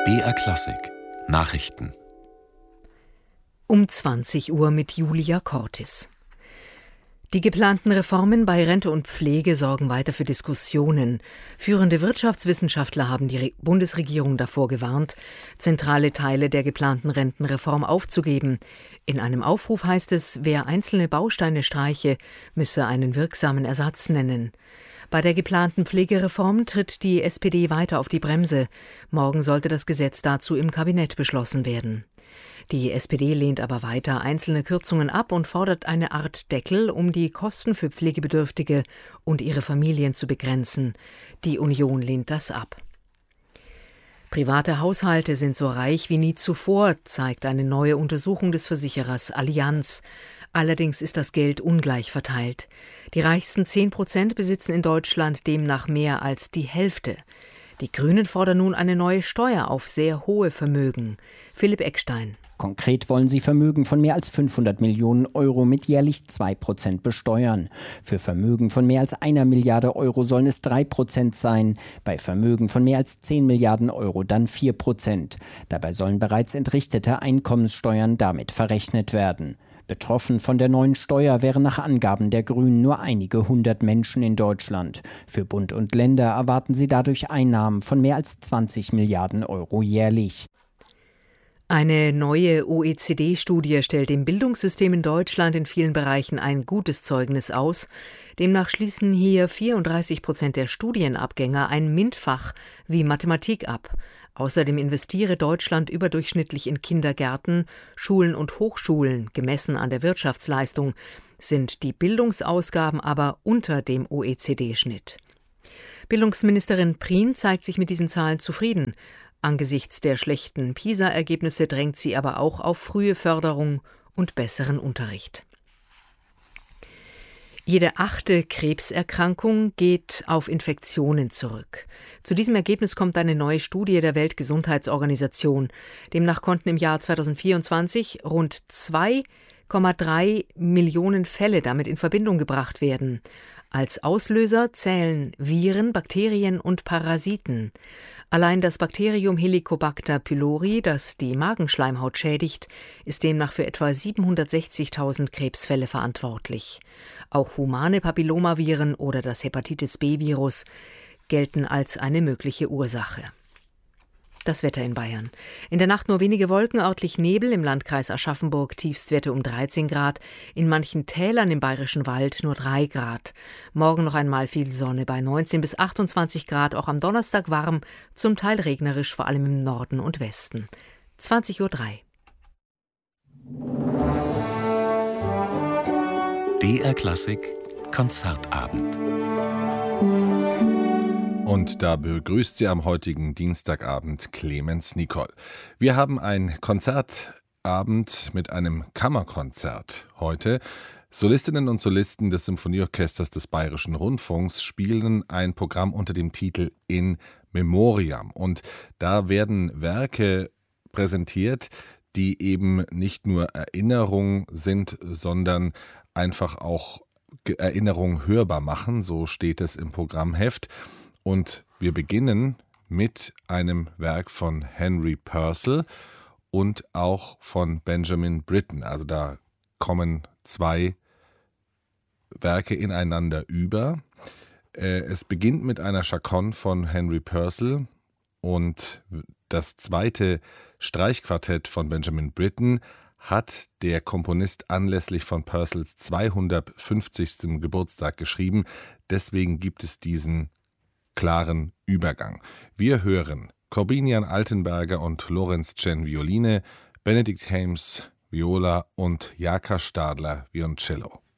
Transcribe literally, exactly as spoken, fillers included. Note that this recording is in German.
B R Klassik Nachrichten Um zwanzig Uhr mit Julia Cortis. Die geplanten Reformen bei Rente und Pflege sorgen weiter für Diskussionen. Führende Wirtschaftswissenschaftler haben die Re- Bundesregierung davor gewarnt, zentrale Teile der geplanten Rentenreform aufzugeben. In einem Aufruf heißt es, wer einzelne Bausteine streiche, müsse einen wirksamen Ersatz nennen. Bei der geplanten Pflegereform tritt die S P D weiter auf die Bremse. Morgen sollte das Gesetz dazu im Kabinett beschlossen werden. Die S P D lehnt aber weiter einzelne Kürzungen ab und fordert eine Art Deckel, um die Kosten für Pflegebedürftige und ihre Familien zu begrenzen. Die Union lehnt das ab. Private Haushalte sind so reich wie nie zuvor, zeigt eine neue Untersuchung des Versicherers Allianz. Allerdings ist das Geld ungleich verteilt. Die reichsten zehn Prozent besitzen in Deutschland demnach mehr als die Hälfte. Die Grünen fordern nun eine neue Steuer auf sehr hohe Vermögen. Philipp Eckstein. Konkret wollen sie Vermögen von mehr als fünfhundert Millionen Euro mit jährlich zwei Prozent besteuern. Für Vermögen von mehr als einer Milliarde Euro sollen es drei Prozent sein, bei Vermögen von mehr als zehn Milliarden Euro dann vier Prozent. Dabei sollen bereits entrichtete Einkommenssteuern damit verrechnet werden. Betroffen von der neuen Steuer wären nach Angaben der Grünen nur einige hundert Menschen in Deutschland. Für Bund und Länder erwarten sie dadurch Einnahmen von mehr als zwanzig Milliarden Euro jährlich. Eine neue O E C D-Studie stellt dem Bildungssystem in Deutschland in vielen Bereichen ein gutes Zeugnis aus. Demnach schließen hier vierunddreißig Prozent der Studienabgänger ein MINT-Fach wie Mathematik ab. Außerdem investiere Deutschland überdurchschnittlich in Kindergärten, Schulen und Hochschulen. Gemessen an der Wirtschaftsleistung sind die Bildungsausgaben aber unter dem O E C D-Schnitt. Bildungsministerin Prien zeigt sich mit diesen Zahlen zufrieden. Angesichts der schlechten PISA-Ergebnisse drängt sie aber auch auf frühe Förderung und besseren Unterricht. Jede achte Krebserkrankung geht auf Infektionen zurück. Zu diesem Ergebnis kommt eine neue Studie der Weltgesundheitsorganisation. Demnach konnten im Jahr zweitausendvierundzwanzig rund zwei Komma drei Millionen Fälle damit in Verbindung gebracht werden. Als Auslöser zählen Viren, Bakterien und Parasiten. Allein das Bakterium Helicobacter pylori, das die Magenschleimhaut schädigt, ist demnach für etwa siebenhundertsechzigtausend Krebsfälle verantwortlich. Auch humane Papillomaviren oder das Hepatitis-B-Virus gelten als eine mögliche Ursache. Das Wetter in Bayern. In der Nacht nur wenige Wolken, örtlich Nebel, im Landkreis Aschaffenburg Tiefstwerte um dreizehn Grad, in manchen Tälern im Bayerischen Wald nur drei Grad. Morgen noch einmal viel Sonne bei neunzehn bis achtundzwanzig Grad, auch am Donnerstag warm, zum Teil regnerisch, vor allem im Norden und Westen. zwanzig Uhr drei. B R Klassik Konzertabend. Und da begrüßt sie am heutigen Dienstagabend Clemens Nicol. Wir haben einen Konzertabend mit einem Kammerkonzert heute. Solistinnen und Solisten des Symphonieorchesters des Bayerischen Rundfunks spielen ein Programm unter dem Titel In Memoriam. Und da werden Werke präsentiert, die eben nicht nur Erinnerung sind, sondern einfach auch Erinnerung hörbar machen. So steht es im Programmheft. Und wir beginnen mit einem Werk von Henry Purcell und auch von Benjamin Britten. Also da kommen zwei Werke ineinander über. Es beginnt mit einer Chaconne von Henry Purcell und das zweite Streichquartett von Benjamin Britten hat der Komponist anlässlich von Purcells zweihundertfünfzigsten Geburtstag geschrieben. Deswegen gibt es diesen klaren Übergang. Wir hören Korbinian Altenberger und Lorenz Chen Violine, Benedikt Helms Viola und Jaka Stadler Violoncello.